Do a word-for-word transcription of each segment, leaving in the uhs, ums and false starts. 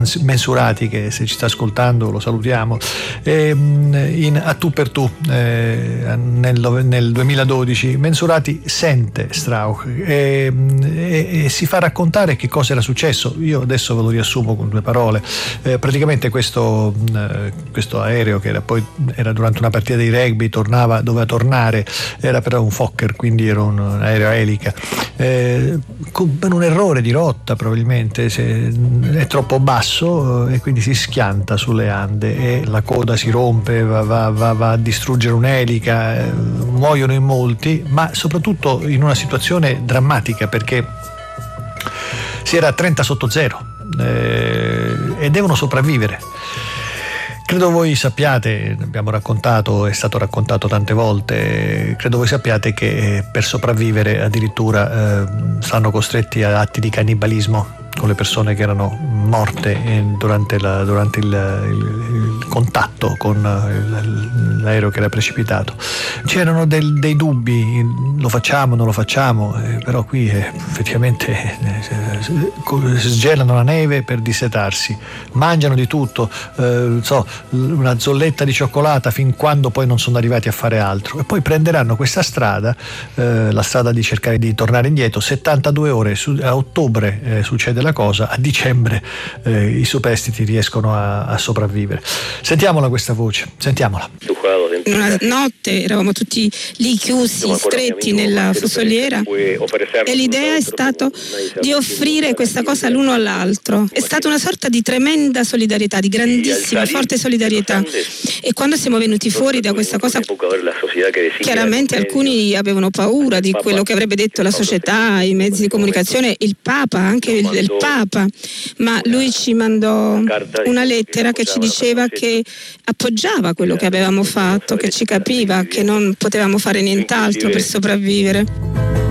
Mensurati, che se ci sta ascoltando lo salutiamo, e, in A tu per tu eh, nel, nel duemiladodici Mensurati sente Strauch e, e, e si fa raccontare che cosa era successo. Io adesso ve lo riassumo con due parole. Eh, praticamente questo, eh, questo aereo, che era poi era durante una partita di rugby, tornava, doveva tornare, era però un Fokker, quindi era un, un aereo a elica, eh, con un errore di rotta probabilmente, se, è troppo basso e quindi si schianta sulle Ande e la coda si rompe, va, va, va, va a distruggere un'elica, eh, muoiono in molti, ma soprattutto in una situazione drammatica, perché si era a trenta sotto zero eh, e devono sopravvivere. Credo voi sappiate, abbiamo raccontato, è stato raccontato tante volte, credo voi sappiate che per sopravvivere addirittura eh, saranno costretti a atti di cannibalismo con le persone che erano morte durante, la, durante il, il, il contatto con il, l'aereo che era precipitato. C'erano del, dei dubbi, lo facciamo, non lo facciamo, eh, però qui eh, effettivamente eh, sgelano la neve per dissetarsi, mangiano di tutto, eh, so, una zolletta di cioccolata fin quando poi non sono arrivati a fare altro, e poi prenderanno questa strada, eh, la strada di cercare di tornare indietro. Settantadue ore, su, a ottobre eh, succede la cosa, a dicembre eh, i superstiti riescono a, a sopravvivere. Sentiamola questa voce, sentiamola. Una notte eravamo tutti lì chiusi, stretti nella fusoliera, e l'idea è stata di offrire questa cosa l'uno all'altro. È stata una sorta di tremenda solidarietà, di grandissima, forte solidarietà, e quando siamo venuti fuori da questa cosa, chiaramente alcuni avevano paura di quello che avrebbe detto la società, i mezzi di comunicazione, il Papa, anche il, il Papa, ma lui ci mandò una lettera che ci diceva che appoggiava quello che avevamo fatto, che ci capiva, che non potevamo fare nient'altro per sopravvivere.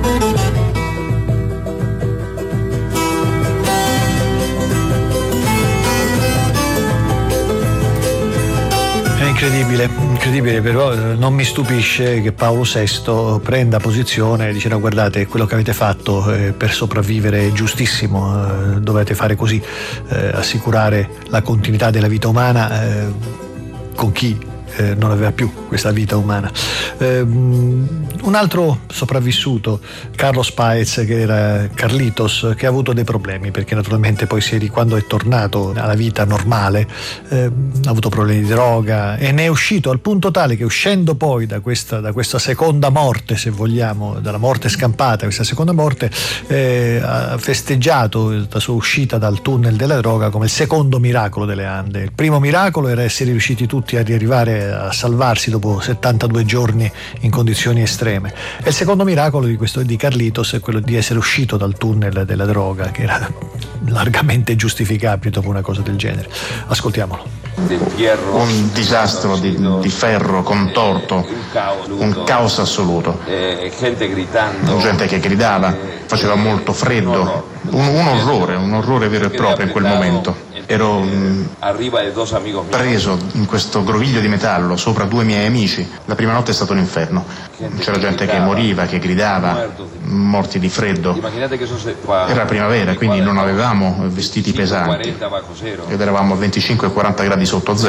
Incredibile, incredibile, però non mi stupisce che Paolo sesto prenda posizione e dice: no, guardate, quello che avete fatto eh, per sopravvivere è giustissimo, eh, dovete fare così, eh, assicurare la continuità della vita umana eh, con chi Eh, non aveva più questa vita umana. Eh, un altro sopravvissuto, Carlos Paez, che era Carlitos, che ha avuto dei problemi, perché naturalmente poi si, quando è tornato alla vita normale eh, ha avuto problemi di droga e ne è uscito al punto tale che, uscendo poi da questa, da questa seconda morte, se vogliamo, dalla morte scampata, questa seconda morte, eh, ha festeggiato la sua uscita dal tunnel della droga come il secondo miracolo delle Ande. Il primo miracolo era essere riusciti tutti a riarrivare a salvarsi dopo settantadue giorni in condizioni estreme, e il secondo miracolo di questo di Carlitos è quello di essere uscito dal tunnel della droga, che era largamente giustificabile dopo una cosa del genere. Ascoltiamolo. Un disastro di, di ferro contorto, un caos assoluto, gente che gridava, faceva molto freddo, un, un orrore, un orrore vero e proprio in quel momento. Ero preso in questo groviglio di metallo sopra due miei amici. La prima notte è stato un inferno. C'era gente che moriva, che gridava, morti di freddo. Era primavera, quindi non avevamo vestiti pesanti ed eravamo a venticinque quaranta gradi sotto zero.